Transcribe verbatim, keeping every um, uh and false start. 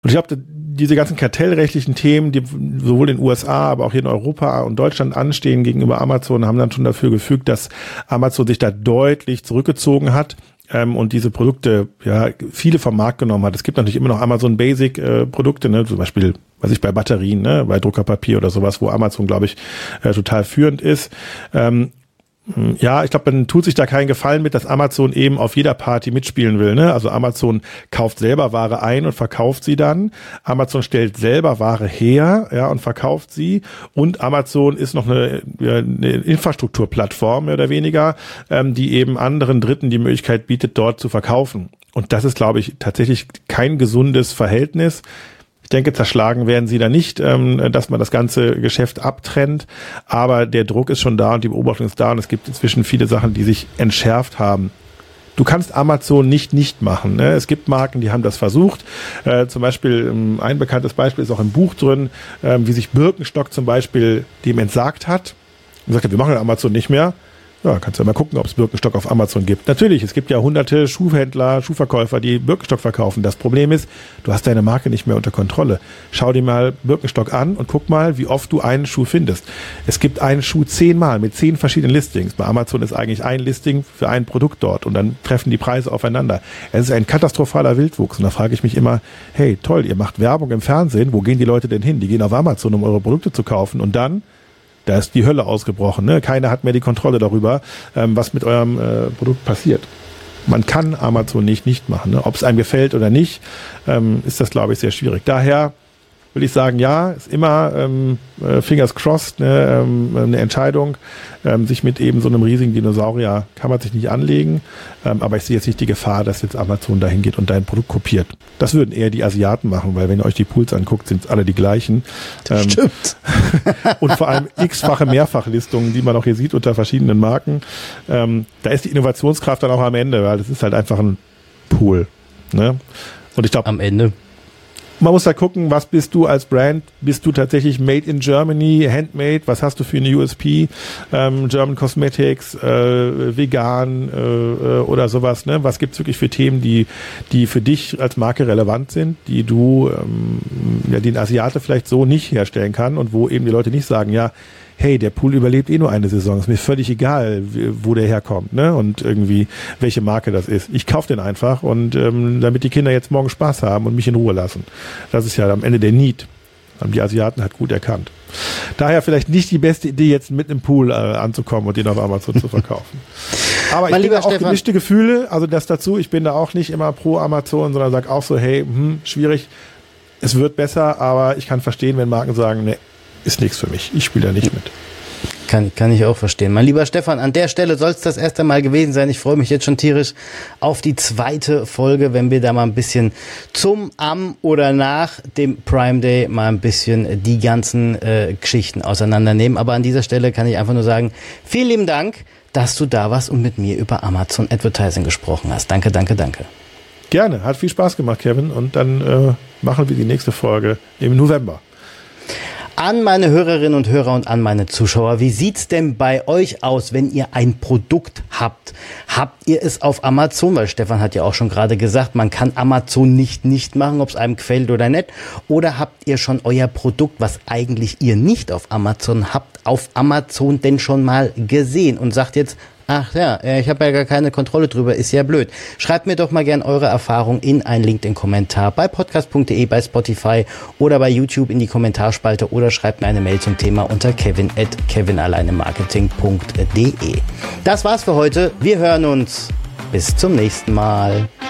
Und ich glaube, diese ganzen kartellrechtlichen Themen, die sowohl in den U S A, aber auch hier in Europa und Deutschland anstehen gegenüber Amazon, haben dann schon dafür gefügt, dass Amazon sich da deutlich zurückgezogen hat ähm, und diese Produkte, ja, viele vom Markt genommen hat. Es gibt natürlich immer noch Amazon Basic äh, Produkte, ne, zum Beispiel, was ich bei Batterien, ne, bei Druckerpapier oder sowas, wo Amazon, glaube ich, äh, total führend ist. Ähm, Ja, ich glaube, man tut sich da keinen Gefallen mit, dass Amazon eben auf jeder Party mitspielen will. Ne? Also Amazon kauft selber Ware ein und verkauft sie dann. Amazon stellt selber Ware her, ja, und verkauft sie. Und Amazon ist noch eine, eine Infrastrukturplattform, mehr oder weniger, ähm, die eben anderen Dritten die Möglichkeit bietet, dort zu verkaufen. Und das ist, glaube ich, tatsächlich kein gesundes Verhältnis. Ich denke, zerschlagen werden sie da nicht, ähm, dass man das ganze Geschäft abtrennt, aber der Druck ist schon da und die Beobachtung ist da und es gibt inzwischen viele Sachen, die sich entschärft haben. Du kannst Amazon nicht nicht machen. Ne? Es gibt Marken, die haben das versucht. Äh, zum Beispiel, ähm, ein bekanntes Beispiel ist auch im Buch drin, äh, wie sich Birkenstock zum Beispiel dem entsagt hat und sagt, wir machen Amazon nicht mehr. Ja, kannst du ja mal gucken, ob es Birkenstock auf Amazon gibt. Natürlich, es gibt ja hunderte Schuhhändler, Schuhverkäufer, die Birkenstock verkaufen. Das Problem ist, du hast deine Marke nicht mehr unter Kontrolle. Schau dir mal Birkenstock an und guck mal, wie oft du einen Schuh findest. Es gibt einen Schuh zehnmal mit zehn verschiedenen Listings. Bei Amazon ist eigentlich ein Listing für ein Produkt dort und dann treffen die Preise aufeinander. Es ist ein katastrophaler Wildwuchs und da frage ich mich immer, hey, toll, ihr macht Werbung im Fernsehen, wo gehen die Leute denn hin? Die gehen auf Amazon, um eure Produkte zu kaufen und dann da ist die Hölle ausgebrochen. Ne? Keiner hat mehr die Kontrolle darüber, ähm, was mit eurem äh, Produkt passiert. Man kann Amazon nicht nicht machen. Ne? Ob es einem gefällt oder nicht, ähm, ist das, glaube ich, sehr schwierig. Daher würde ich sagen, ja, ist immer ähm, äh, fingers crossed, ne, ähm, eine Entscheidung. Ähm, sich mit eben so einem riesigen Dinosaurier kann man sich nicht anlegen. Ähm, aber ich sehe jetzt nicht die Gefahr, dass jetzt Amazon dahin geht und dein Produkt kopiert. Das würden eher die Asiaten machen, weil wenn ihr euch die Pools anguckt, sind alle die gleichen. Das ähm, stimmt. Und vor allem x-fache Mehrfachlistungen, die man auch hier sieht unter verschiedenen Marken. Ähm, da ist die Innovationskraft dann auch am Ende, weil das ist halt einfach ein Pool. Ne? Und ich glaube, am Ende. Man muss da gucken, was bist du als Brand? Bist du tatsächlich made in Germany, handmade? Was hast du für eine U S P? Ähm, German Cosmetics, äh, vegan äh, oder sowas. Ne? Was gibt's wirklich für Themen, die die für dich als Marke relevant sind, die du, ähm, ja, den Asiate vielleicht so nicht herstellen kann und wo eben die Leute nicht sagen, ja, hey, der Pool überlebt eh nur eine Saison. Ist mir völlig egal, wo der herkommt, ne? Und irgendwie, welche Marke das ist. Ich kaufe den einfach und ähm, damit die Kinder jetzt morgen Spaß haben und mich in Ruhe lassen. Das ist ja am Ende der Need. Haben die Asiaten halt gut erkannt. Daher vielleicht nicht die beste Idee, jetzt mit einem Pool äh, anzukommen und den auf Amazon zu verkaufen. Aber ich bin auch Stefan, gemischte Gefühle, also das dazu, ich bin da auch nicht immer pro Amazon, sondern sage auch so, hey, hm, schwierig, es wird besser, aber ich kann verstehen, wenn Marken sagen, ne, ist nichts für mich. Ich spiele da nicht mit. Kann, kann ich auch verstehen. Mein lieber Stefan, an der Stelle soll es das erste Mal gewesen sein. Ich freue mich jetzt schon tierisch auf die zweite Folge, wenn wir da mal ein bisschen zum, am oder nach dem Prime Day mal ein bisschen die ganzen äh, Geschichten auseinandernehmen. Aber an dieser Stelle kann ich einfach nur sagen, vielen lieben Dank, dass du da warst und mit mir über Amazon Advertising gesprochen hast. Danke, danke, danke. Gerne. Hat viel Spaß gemacht, Kevin. Und dann äh, machen wir die nächste Folge im November. An meine Hörerinnen und Hörer und an meine Zuschauer, wie sieht's denn bei euch aus, wenn ihr ein Produkt habt? Habt ihr es auf Amazon? Weil Stefan hat ja auch schon gerade gesagt, man kann Amazon nicht nicht machen, ob es einem gefällt oder nicht. Oder habt ihr schon euer Produkt, was eigentlich ihr nicht auf Amazon habt, auf Amazon denn schon mal gesehen und sagt jetzt, ach ja, ich habe ja gar keine Kontrolle drüber, ist ja blöd. Schreibt mir doch mal gern eure Erfahrung in einen LinkedIn-Kommentar bei podcast punkt de, bei Spotify oder bei YouTube in die Kommentarspalte oder schreibt mir eine Mail zum Thema unter kevin at kevinalleinemarketing punkt de. Das war's für heute. Wir hören uns. Bis zum nächsten Mal.